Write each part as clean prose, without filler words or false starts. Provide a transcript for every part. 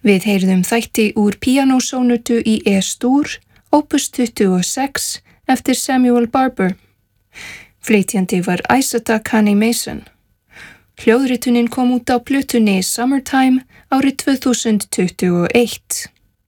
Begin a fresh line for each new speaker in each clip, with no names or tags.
Við heyrðum þætti úr píanósónutu í E-stúr, opus 26, eftir Samuel Barber. Flytjandi var Isata Kani Mason. Hljóðritunin kom út á plötunni Summertime árið 2021.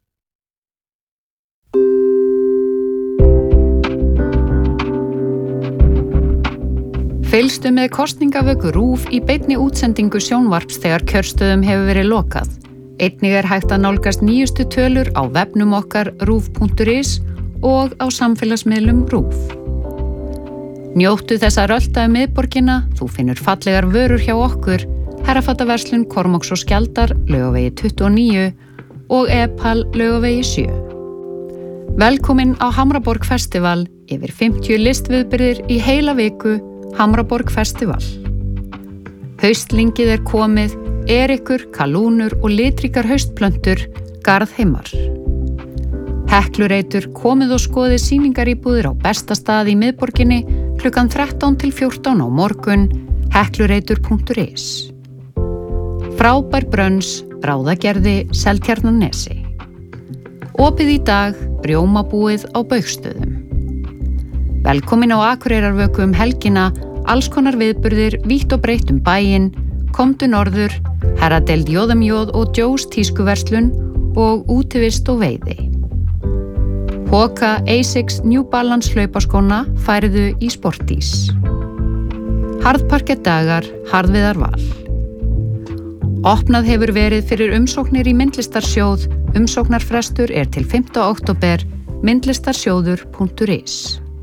Fylgstu með kosningavöku RÚV í beinni útsendingu sjónvarps þegar kjörstöðum hefur verið lokað. Einnig hægt að nálgast nýjustu tölur á vefnum okkar ruv.is og á samfélagsmiðlum RÚV. Njóttu þess að rölda miðborgina, þú finnur fallegar vörur hjá okkur, herrafataverslun Kormáks og Skjaldar, Laugavegi 29 og Epal, Laugavegi 7. Velkomin á Hamraborg Festival, yfir 50 listviðburðir í heila viku, Hamraborg Festival. Haustlingið komið, erikur, kalúnur og litríkar haustplöntur, garðheimar. Heklureitur komið og skoðið sýningaríbúðir á besta stað í miðborginni klukkan 13 til 14 á morgun, heklureitur.is. Frábær brönns, bráðagerði, Seltjarnarnesi. Opið í dag, rjómabúið á Baugstöðum. Velkomin á Akureyrarvöku helgina, alls konar viðburðir, vítt og breytt bæinn, komdu norður, herradeild Jóðamjóð og Djós tískuverslun og útivist og veiði. Hoka Asics New Balance hlaupaskóna færiðu í Sportís. Harðparkett dagar, harðviðar val. Opnað hefur verið fyrir umsóknir í myndlistarsjóð, umsóknarfrestur til 5. október, myndlistarsjóður.is.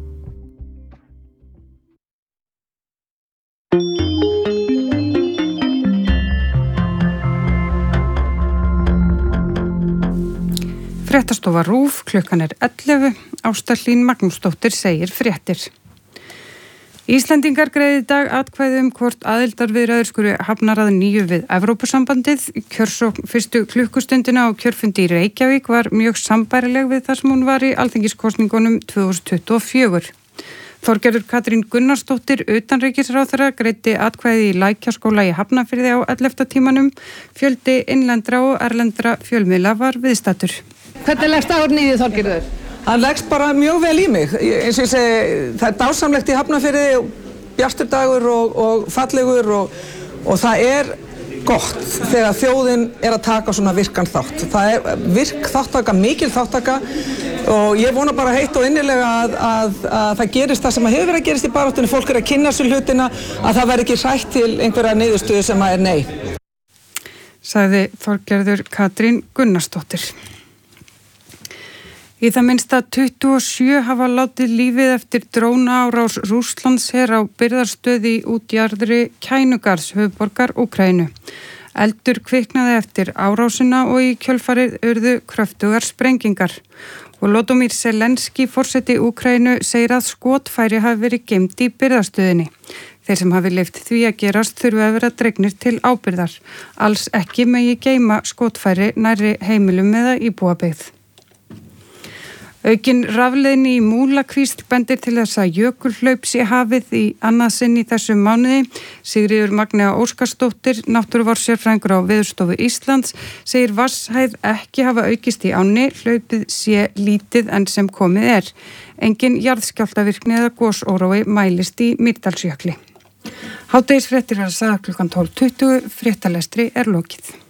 Fréttastofa RÚV, klukkan 11, Ásta Hlín Magnúsdóttir segir fréttir. Íslendingar greiða í dag atkvæði hvort aðildarviðræður skuli hafnar að nýju við Evrópusambandið. Kjörsókn fyrstu klukkustundina á kjörfundi í Reykjavík var mjög sambærileg við það sem hún var í alþingiskosningunum 2024. Þorgerður Katrín Gunnarsdóttir, utanríkisráðherra, greiddi atkvæði í Lækjaskóla í Hafnarfirði á 11. tímanum. Fjöldi innlendra og erlendra fjölmiðla var viðstaddur.
Hvernig leggst dagurinn í því, Þorgerður?
Hann leggst bara mjög vel í mig. Eins og ég segi, það dásamlegt í Hafnarfirði, bjartur dagur og fallegur og það gott þegar þjóðin að taka svona virkan þátt. Það virk þáttaka, mikil þáttaka og ég vona bara heitt og innilega að það gerist það sem hefur verið að gerast í baráttunni. Fólk að kynna sér hlutina, að það verði ekki hrætt til einhverja niðurstöðu sem nei.
Sagði Þorgerður Katrín Gunnarsdóttir. Í það minnsta 27 hafa látið lífið eftir drónaárás Rússlandsher á birgðarstöð í útjaðri Kænugarðs, höfuðborgar Úkraínu. Eldur kviknaði eftir árásina og í kjölfarið urðu kröftugar sprengingar. Volodymyr Zelenský, forseti Úkraínu, segir að skotfæri hafi verið geymd í birgðarstöðinni. Þeir sem hafi leyft því að gerast þurfi að vera dregnir til ábyrgðar. Alls ekki megi geyma skotfæri nærri heimilum eða íbúabyggð. Aukin rafleiðni í Múlakvísl bendir til þess að jökulhlaup sé hafið í annað sinn í þessum mánuði. Sigríður Magnea Óskarsdóttir, náttúruvárssérfræðingur á Veðurstofu Íslands, segir vatnshæð ekki hafa aukist í ánni, hlaupið sé lítið enn sem komið Engin jarðskjálftavirkni eða gosórói mælist í Mýrdalsjökli. Hádegisfréttir verða sagðar klukkan 12:20, fréttalestri lokið.